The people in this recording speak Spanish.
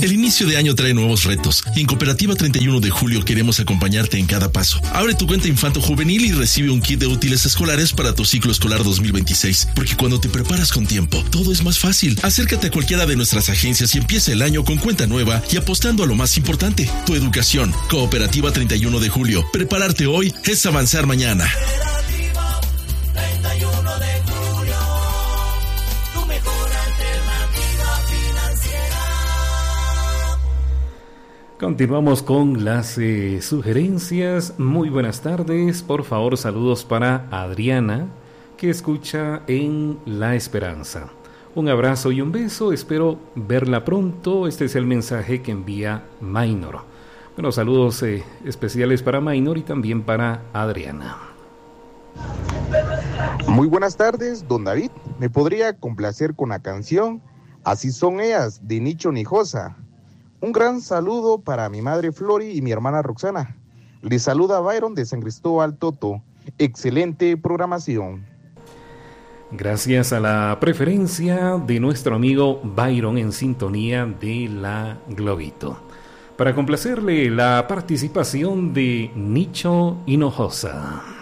El inicio de año trae nuevos retos y en Cooperativa 31 de Julio queremos acompañarte en cada paso. Abre tu cuenta infanto-juvenil y recibe un kit de útiles escolares para tu ciclo escolar 2026, porque cuando te preparas con tiempo, todo es más fácil. Acércate a cualquiera de nuestras agencias y empieza el año con cuenta nueva y apostando a lo más importante, tu educación. Cooperativa 31 de Julio. Prepararte hoy es avanzar mañana. Continuamos con las sugerencias. Muy buenas tardes. Por favor, saludos para Adriana, que escucha en La Esperanza. Un abrazo y un beso. Espero verla pronto. Este es el mensaje que envía Maynor. Bueno, saludos especiales para Maynor y también para Adriana. Muy buenas tardes, don David. ¿Me podría complacer con la canción Así son ellas, de Nicho Nijosa? Un gran saludo para mi madre Flori y mi hermana Roxana. Les saluda Byron de San Cristóbal Toto. Excelente programación. Gracias a la preferencia de nuestro amigo Byron en sintonía de la Globito. Para complacerle la participación de Nicho Hinojosa.